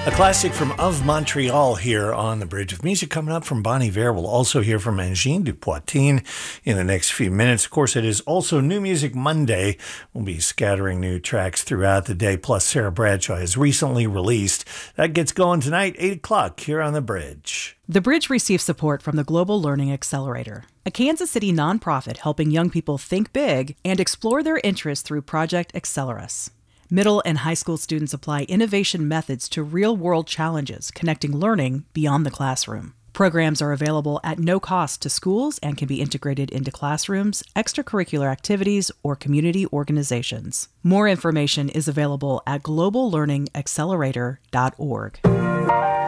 A classic from Of Montreal here on the Bridge of Music. Coming up from Bon Iver. We'll also hear from Angine de Poitin in the next few minutes. Of course, it is also New Music Monday. We'll be scattering new tracks throughout the day. Plus, Sarah Bradshaw has recently released. That gets going tonight, 8 o'clock here on the Bridge. The Bridge receives support from the Global Learning Accelerator, a Kansas City nonprofit helping young people think big and explore their interests through Project Accelerus. Middle and high school students apply innovation methods to real-world challenges, connecting learning beyond the classroom. Programs are available at no cost to schools and can be integrated into classrooms, extracurricular activities, or community organizations. More information is available at globallearningaccelerator.org.